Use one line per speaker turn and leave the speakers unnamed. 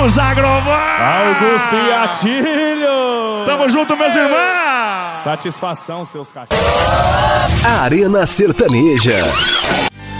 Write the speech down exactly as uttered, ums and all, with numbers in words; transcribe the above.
Vamos, Agrovan!
Augusto e Atílio!
Tamo junto, meus irmãos!
Satisfação, seus cachorros.
Arena Sertaneja.